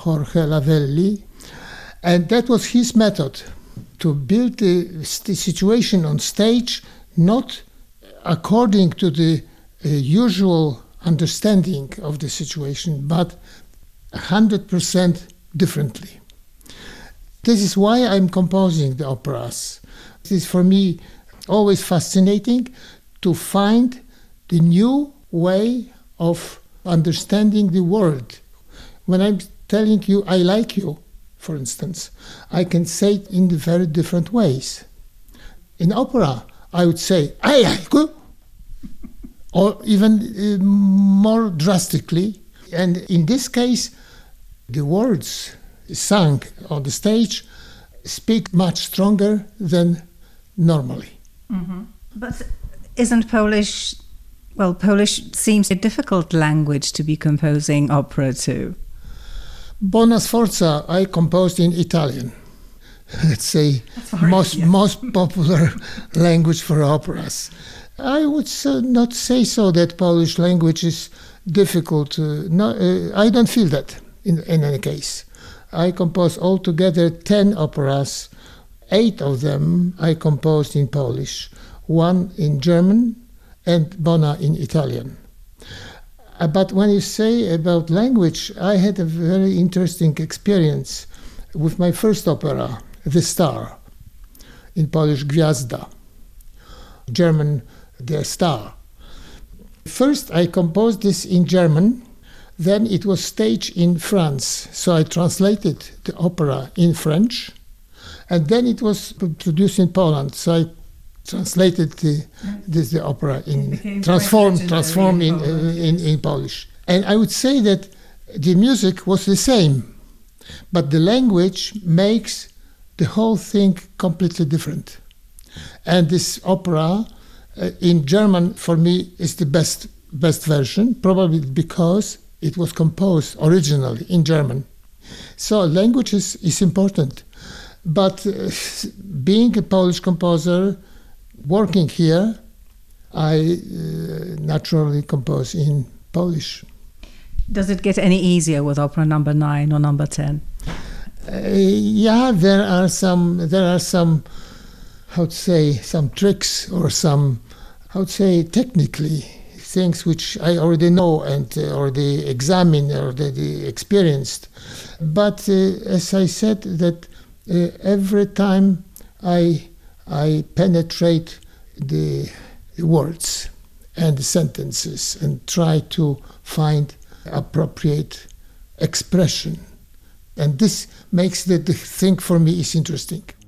Jorge Lavelli. And that was his method, to build the situation on stage not according to the usual understanding of the situation, but 100% differently. This is why I'm composing the operas. It is for me always fascinating to find the new way of understanding the world. When I'm telling you I like you, for instance, I can say it in very different ways. In opera, I would say I like you, or even more drastically. And in this case, the words sung on the stage speak much stronger than normally. Mm-hmm. But isn't Polish, well, Polish seems a difficult language to be composing opera to. Bona Sforza I composed in Italian. Let's say most popular language for operas. I would not say so that Polish language is difficult. I don't feel that in any case. I composed altogether 10 operas. 8 of them I composed in Polish, 1 in German and Bona in Italian. But when you say about language, I had a very interesting experience with my first opera, The Star, in Polish Gwiazda, German Der Star. First I composed this in German, then it was staged in France, so I translated the opera in French, and then it was produced in Poland, so I translated the opera transformed in Polish. And I would say that the music was the same, but the language makes the whole thing completely different. And this opera in German, for me, is the best version, probably because it was composed originally in German. So language is important. But being a Polish composer, working here, I naturally compose in Polish. Does it get any easier with opera number 9 or number 10? Yeah, there are some, how to say, some tricks or some, how to say, technically things which I already know and already examined or already experienced. But as I said, that every time I penetrate the words and the sentences and try to find appropriate expression. And this makes the thing for me is interesting.